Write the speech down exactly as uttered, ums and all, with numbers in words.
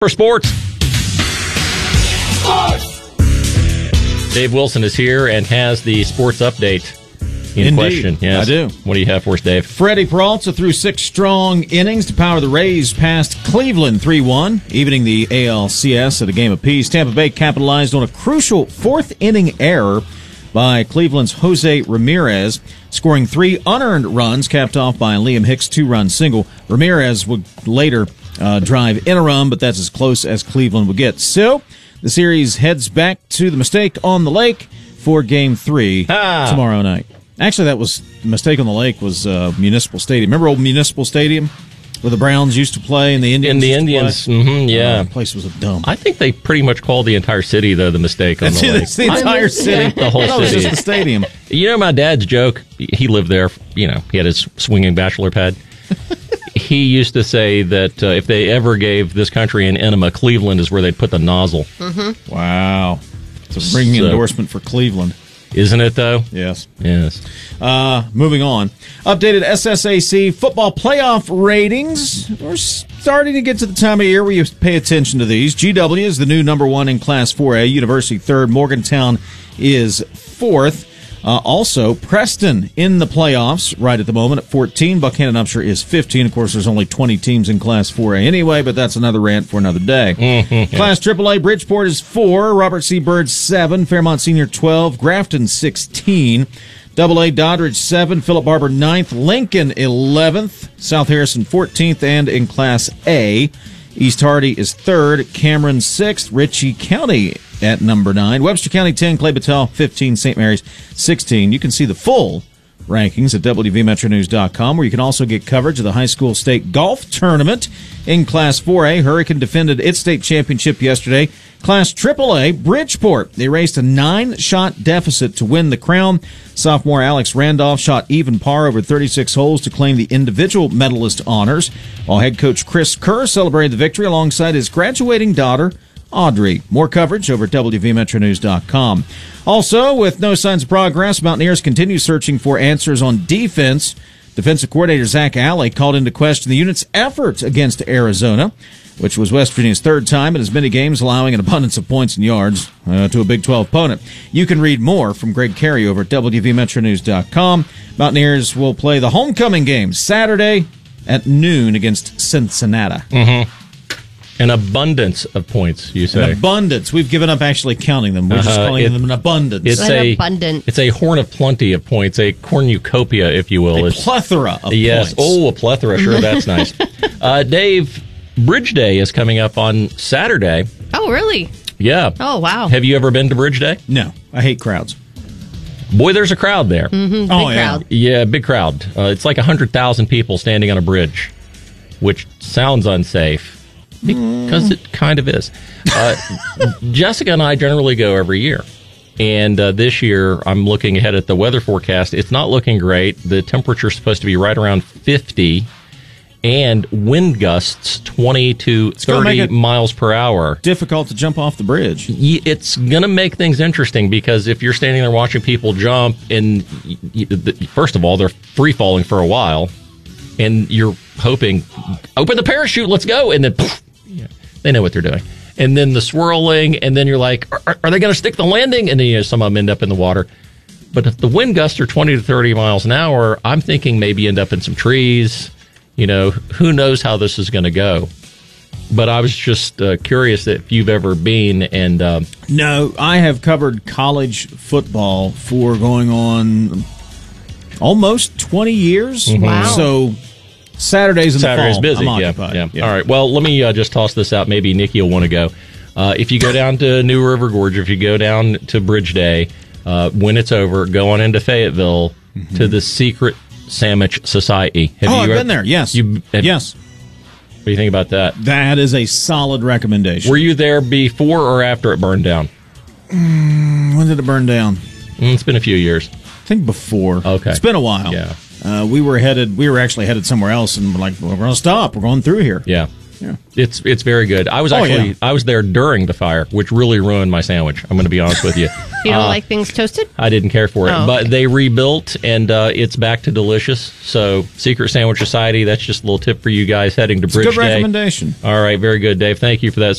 for sports. Sports! Dave Wilson is here and has the sports update in Indeed, question. Yes. I do. What do you have for us, Dave? Freddie Peralta threw six strong innings to power the Rays past Cleveland three one, evening the A L C S at a game apiece. Tampa Bay capitalized on a crucial fourth-inning error by Cleveland's Jose Ramirez, scoring three unearned runs, capped off by Liam Hicks' two-run single. Ramirez would later uh, drive in a run, but that's as close as Cleveland would get. So, the series heads back to the Mistake on the Lake for Game three ah. tomorrow night. Actually, that was the Mistake on the Lake was uh, Municipal Stadium. Remember old Municipal Stadium where the Browns used to play and the Indians In the used Indians, to play? mm-hmm, yeah. Oh, the place was a dump. I think they pretty much call the entire city, though, the Mistake on That's the it, Lake. it's the entire city. The whole no, it was city. just the stadium. You know my dad's joke? He lived there, you know, he had his swinging bachelor pad. He used to say that uh, if they ever gave this country an enema, Cleveland is where they'd put the nozzle. Mm-hmm. Wow. It's a ringing So- endorsement for Cleveland. Isn't it, though? Yes. Yes. Uh, moving on. Updated S S A C football playoff ratings. We're starting to get to the time of year where you pay attention to these. G W is the new number one in Class four A. University third. Morgantown is fourth. Uh, also, Preston in the playoffs right at the moment at fourteen. Buckhannon Upshur is fifteen. Of course, there's only twenty teams in Class four A anyway, but that's another rant for another day. Mm-hmm. Class triple A, Bridgeport is four. Robert C. Byrd, seven. Fairmont Senior, twelve. Grafton, sixteen. Double A, Doddridge, seven. Philip Barber, ninth. Lincoln, eleventh. South Harrison, fourteenth. And in Class A, East Hardy is third. Cameron, sixth. Ritchie County at number nine. Webster County, ten. Clay Battelle, fifteen. Saint Mary's, sixteen. You can see the full rankings at W V Metro News dot com, where you can also get coverage of the high school state golf tournament in Class four A. Hurricane defended its state championship yesterday. Class triple A, Bridgeport. They raced a nine-shot deficit to win the crown. Sophomore Alex Randolph shot even par over thirty-six holes to claim the individual medalist honors, while head coach Chris Kerr celebrated the victory alongside his graduating daughter, Audrey. More coverage over at W V Metro News dot com. Also, with no signs of progress, Mountaineers continue searching for answers on defense. Defensive coordinator Zach Alley called into question the unit's effort against Arizona, which was West Virginia's third time in as many games, allowing an abundance of points and yards uh, to a Big twelve opponent. You can read more from Greg Carey over at W V Metro News dot com. Mountaineers will play the homecoming game Saturday at noon against Cincinnati. Mm-hmm. An abundance of points, you say. An abundance. We've given up actually counting them. We're just Uh-huh. calling It- them an abundance. It's An a abundant. It's a horn of plenty of points, a cornucopia, if you will. a It's- plethora of yes. points. Oh, a plethora. Sure, that's nice. Uh, Dave, Bridge Day is coming up on Saturday. Oh, really? Yeah. Oh, wow. Have you ever been to Bridge Day? No, I hate crowds. Boy, there's a crowd there. Mm-hmm, big Oh, yeah. crowd. Yeah, big crowd. Uh, it's like one hundred thousand people standing on a bridge, which sounds unsafe because it kind of is. Uh, Jessica and I generally go every year. And uh, this year, I'm looking ahead at the weather forecast. It's not looking great. The temperature's supposed to be right around fifty, and wind gusts twenty to gonna make thirty it miles per hour. Difficult to jump off the bridge. Y- It's going to make things interesting because if you're standing there watching people jump, and y- y- the, first of all, they're free falling for a while, and you're hoping, open the parachute, let's go, and then poof, yeah, they know what they're doing. And then the swirling, and then you're like, are, are they going to stick the landing? And then you know, some of them end up in the water. But if the wind gusts are twenty to thirty miles an hour, I'm thinking maybe end up in some trees. You know, who knows how this is going to go. But I was just uh, curious if you've ever been and... Uh, No, I have covered college football for going on almost twenty years. Mhm. Wow. So Saturdays in Saturday's the fall, busy. I'm Yeah, occupied. yeah. All right. Well, let me uh, just toss this out. Maybe Nikki will want to go. Uh, if you go down to New River Gorge, if you go down to Bridge Day, uh, when it's over, go on into Fayetteville mm-hmm. to the Secret Sandwich Society. Have oh, you I've ever, been there. Yes. You, have, yes. What do you think about that? That is a solid recommendation. Were you there before or after it burned down? Mm, when did it burn down? Mm, it's been a few years. I think before. Okay. It's been a while. Yeah. Uh, we were headed. We were actually headed somewhere else, and we're like, well, we're going to stop. We're going through here. Yeah. Yeah. It's it's very good. I was Oh, actually yeah. I was there during the fire, which really ruined my sandwich. I'm going to be honest with you. You don't Uh, like things toasted? I didn't care for it, Oh, but okay. they rebuilt and uh, it's back to delicious. So, Secret Sandwich Society. That's just a little tip for you guys heading to It's a Bridge good Day. recommendation. All right, very good, Dave. Thank you for that.